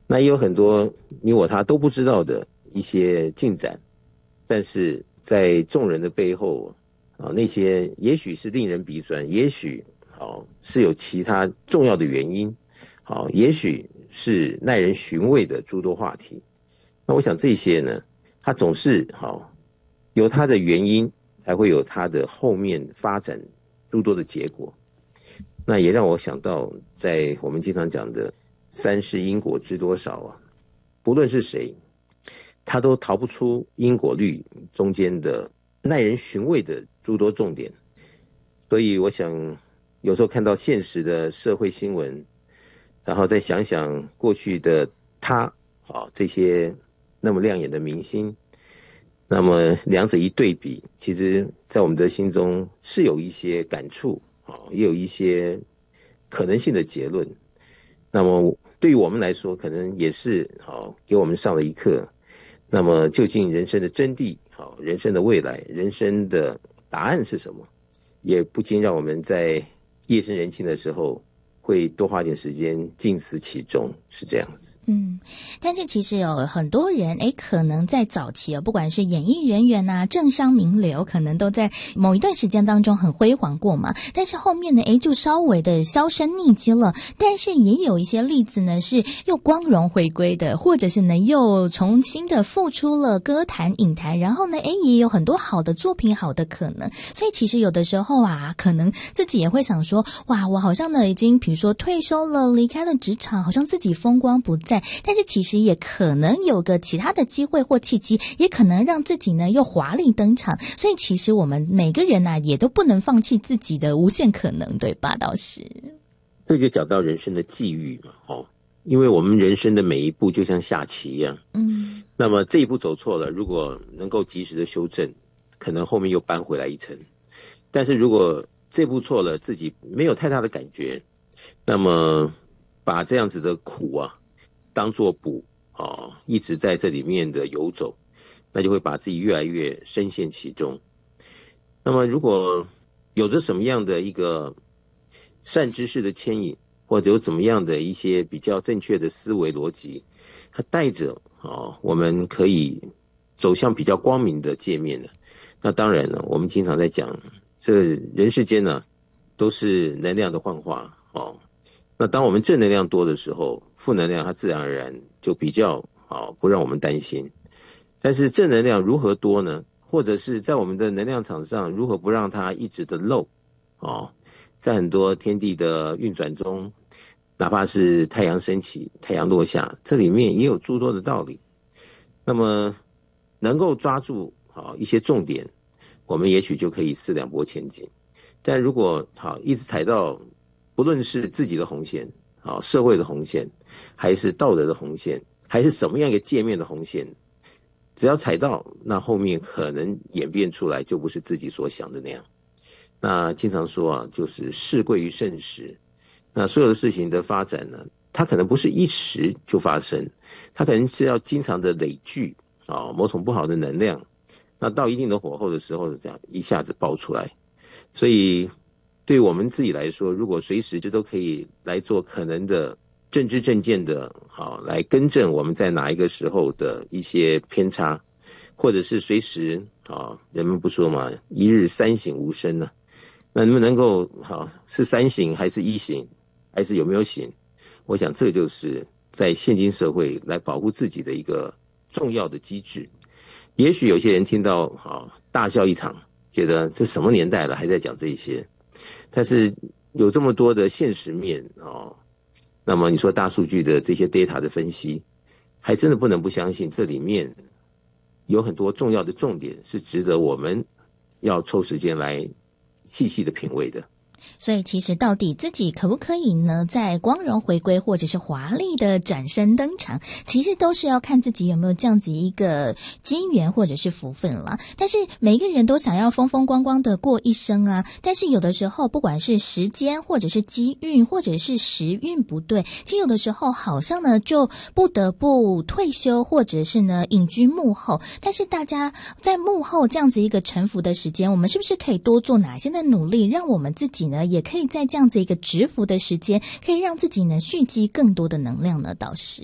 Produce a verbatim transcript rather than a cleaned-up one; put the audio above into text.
那也有很多你我他都不知道的一些进展，但是在众人的背后啊，那些也许是令人鼻酸，也许啊是有其他重要的原因，好，也许是耐人寻味的诸多话题。那我想这些呢，它总是好有它的原因，才会有它的后面发展诸多的结果。那也让我想到，在我们经常讲的三世因果知多少啊，不论是谁，他都逃不出因果律中间的耐人寻味的诸多重点。所以我想有时候看到现实的社会新闻，然后再想想过去的他啊，这些那么亮眼的明星，那么两者一对比，其实在我们的心中是有一些感触啊，也有一些可能性的结论。那么对于我们来说，可能也是好给我们上了一课。那么究竟人生的真谛，好，人生的未来，人生的答案是什么？也不禁让我们在夜深人静的时候，会多花点时间静思其中，是这样子。 嗯，但是其实有很多人，诶，可能在早期啊，不管是演艺人员啊、政商名流，可能都在某一段时间当中很辉煌过嘛。但是后面呢，诶，就稍微的销声匿迹了。但是也有一些例子呢，是又光荣回归的，或者是呢又重新的复出了歌坛、影坛，然后呢，诶，也有很多好的作品、好的可能。所以其实有的时候啊，可能自己也会想说，哇，我好像呢已经，比如说退休了，离开了职场，好像自己风光不再。但是其实也可能有个其他的机会或契机，也可能让自己呢又华丽登场。所以其实我们每个人啊，也都不能放弃自己的无限可能，对吧，导师？ 这就讲到人生的际遇嘛，哦，因为我们人生的每一步就像下棋一样，嗯，那么这一步走错了，如果能够及时的修正，可能后面又扳回来一层。但是如果这步错了，自己没有太大的感觉，那么把这样子的苦啊当作补啊，一直在这里面的游走，那就会把自己越来越深陷其中。那么如果有着什么样的一个善知识的牵引，或者有怎么样的一些比较正确的思维逻辑，它带着啊，我们可以走向比较光明的界面的。那当然了，我们经常在讲，这人世间呢，都是能量的幻化哦。那当我们正能量多的时候，负能量它自然而然就比较啊不让我们担心。但是正能量如何多呢？或者是在我们的能量场上如何不让它一直的漏啊？在很多天地的运转中，哪怕是太阳升起、太阳落下，这里面也有诸多的道理。那么能够抓住啊一些重点，我们也许就可以四两拨千斤。但如果好一直踩到不论是自己的红线，啊，社会的红线，还是道德的红线，还是什么样一个界面的红线，只要踩到，那后面可能演变出来就不是自己所想的那样。那经常说啊，就是事贵于慎时。那所有的事情的发展呢，它可能不是一时就发生，它可能是要经常的累聚啊某种不好的能量，那到一定的火候的时候，这样一下子爆出来。所以对我们自己来说，如果随时就都可以来做可能的正知正见的啊，来更正我们在哪一个时候的一些偏差，或者是随时啊，人们不说嘛，一日三省吾身呢、啊，那能不能够好是三省还是一省，还是有没有省？我想这就是在现今社会来保护自己的一个重要的机制。也许有些人听到啊大笑一场，觉得这什么年代了还在讲这些，但是有这么多的现实面啊，那么你说大数据的这些 data 的分析，还真的不能不相信这里面有很多重要的重点是值得我们要抽时间来细细的品味的。 所以其实到底自己可不可以呢，在光荣回归或者是华丽的转身登场，其实都是要看自己有没有这样子一个机缘或者是福分了。但是每一个人都想要风风光光的过一生啊，但是有的时候不管是时间或者是机运或者是时运不对，其实有的时候好像呢就不得不退休或者是呢隐居幕后。但是大家在幕后这样子一个沉浮的时间，我们是不是可以多做哪些的努力，让我们自己呢也可以在这样子一个蛰伏的时间，可以让自己呢蓄积更多的能量呢？导师，